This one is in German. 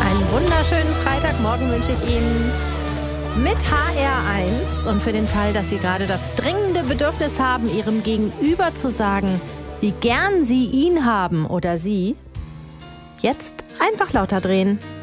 Einen wunderschönen Freitagmorgen wünsche ich Ihnen mit HR1 und für den Fall, dass Sie gerade das dringende Bedürfnis haben, Ihrem Gegenüber zu sagen, wie gern Sie ihn haben oder sie, jetzt einfach lauter drehen.